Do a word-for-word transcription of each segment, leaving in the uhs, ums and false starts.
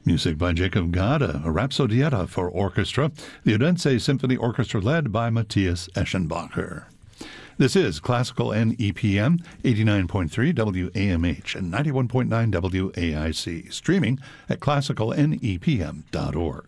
Music by Jacob Gada, a Rhapsodietta for orchestra, the Odense Symphony Orchestra led by Matthias Eschenbacher. This is Classical N E P M, eighty-nine point three W A M H and ninety-one point nine W A I C, streaming at classical N E P M dot org.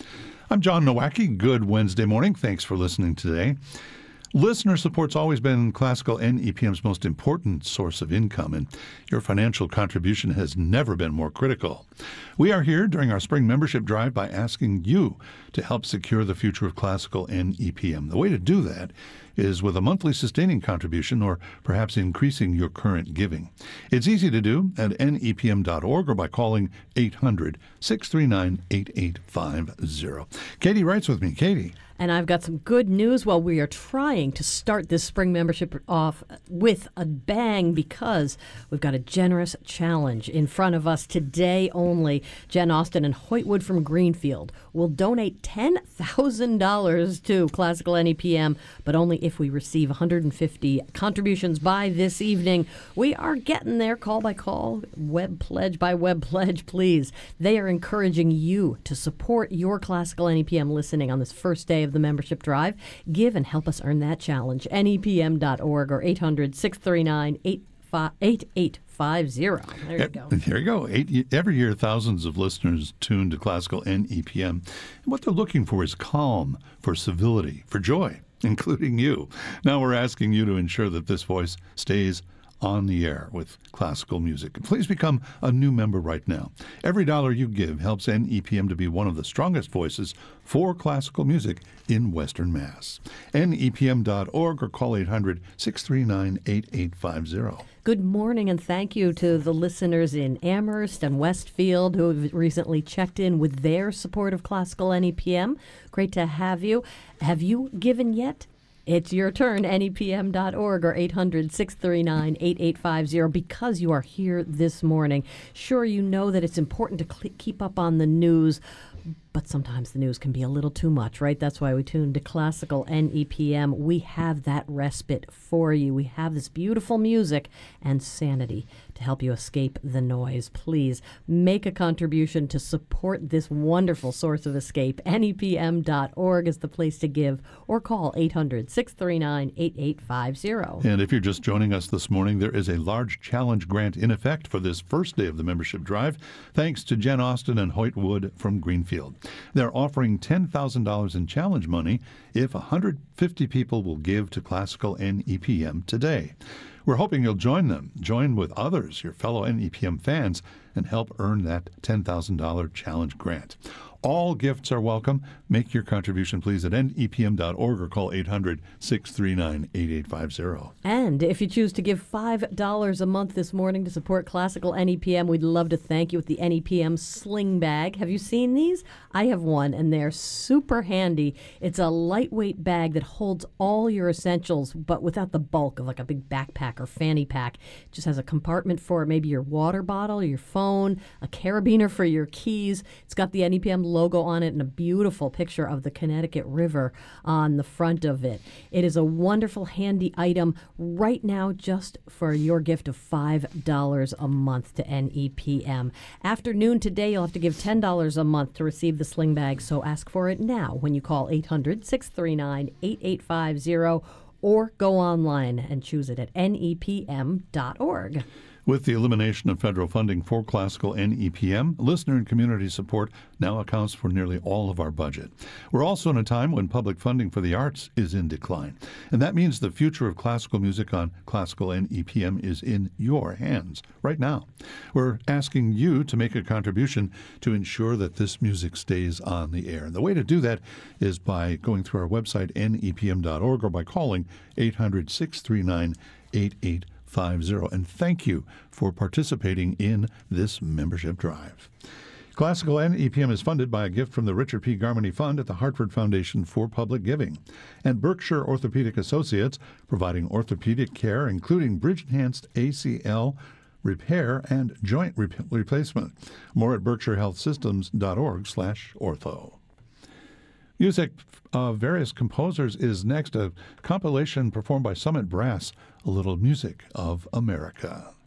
I'm John Nowacki. Good Wednesday morning. Thanks for listening today. Listener support's always been Classical N E P M's most important source of income, and your financial contribution has never been more critical. We are here during our spring membership drive by asking you to help secure the future of Classical N E P M. The way to do that is with a monthly sustaining contribution or perhaps increasing your current giving. It's easy to do at N E P M dot org or by calling eight hundred, six three nine, eight eight five zero. Katie writes with me. Katie. And I've got some good news. While we are trying to start this spring membership off with a bang because we've got a generous challenge in front of us today only. Jen Austin and Hoyt Wood from Greenfield will donate ten thousand dollars to Classical N E P M, but only if we receive one hundred fifty contributions by this evening. We are getting there, call by call, web pledge by web pledge, please. They are encouraging you to support your Classical N E P M listening on this first day of the membership drive. Give and help us earn that challenge. N E P M dot org or eight hundred, six three nine, eight eight five zero. There you go. There you go. Eight, every year, thousands of listeners tune to Classical N E P M. And what they're looking for is calm, for civility, for joy, including you. Now we're asking you to ensure that this voice stays on the air with classical music. Please become a new member right now. Every dollar you give helps N E P M to be one of the strongest voices for classical music in Western Mass. N E P M dot org or call eight hundred, six three nine, eight eight five zero. Good morning, and thank you to the listeners in Amherst and Westfield who have recently checked in with their support of Classical N E P M. Great to have you. Have you given yet? It's your turn, N E P M dot org or eight hundred, six three nine, eight eight five zero, because you are here this morning. Sure, you know that it's important to cl- keep up on the news, but sometimes the news can be a little too much, right? That's why we tune to Classical N E P M. We have that respite for you. We have this beautiful music and sanity to help you escape the noise. Please make a contribution to support this wonderful source of escape. N E P M dot org is the place to give, or call eight hundred, six three nine, eight eight five zero. And if you're just joining us this morning, there is a large challenge grant in effect for this first day of the membership drive, thanks to Jen Austin and Hoyt Wood from Greenfield. They're offering ten thousand dollars in challenge money if one hundred fifty people will give to Classical N E P M today. We're hoping you'll join them, join with others, your fellow N E P M fans, and help earn that ten thousand dollars challenge grant. All gifts are welcome. Make your contribution, please, at N E P M dot org or call eight hundred, six three nine, eight eight five zero. And if you choose to give five dollars a month this morning to support Classical N E P M, we'd love to thank you with the N E P M Sling Bag. Have you seen these? I have one, and they're super handy. It's a lightweight bag that holds all your essentials, but without the bulk of like a big backpack or fanny pack. It just has a compartment for maybe your water bottle, your phone, a carabiner for your keys. It's got the N E P M logo on it and a beautiful picture of the Connecticut River on the front of it. It is a wonderful, handy item right now just for your gift of five dollars a month to N E P M. After noon today, you'll have to give ten dollars a month to receive the sling bag, so ask for it now when you call eight hundred, six three nine, eight eight five zero or go online and choose it at N E P M dot org. With the elimination of federal funding for Classical N E P M, listener and community support now accounts for nearly all of our budget. We're also in a time when public funding for the arts is in decline, and that means the future of classical music on Classical N E P M is in your hands right now. We're asking you to make a contribution to ensure that this music stays on the air. And the way to do that is by going through our website, N E P M dot org, or by calling eight hundred, six three nine, eight eight five zero. And thank you for participating in this membership drive. Classical N E P M is funded by a gift from the Richard P. Garmany Fund at the Hartford Foundation for Public Giving, and Berkshire Orthopedic Associates, providing orthopedic care, including bridge-enhanced A C L repair and joint re- replacement. More at berkshire health systems dot org slash ortho. Music of various composers is next, a compilation performed by Summit Brass, A Little Music of America.